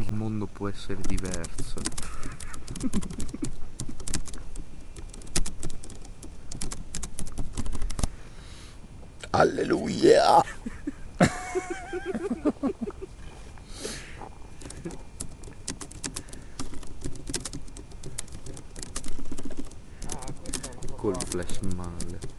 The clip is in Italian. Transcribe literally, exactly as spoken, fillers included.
il mondo può essere diverso. Alleluia! Col flash male.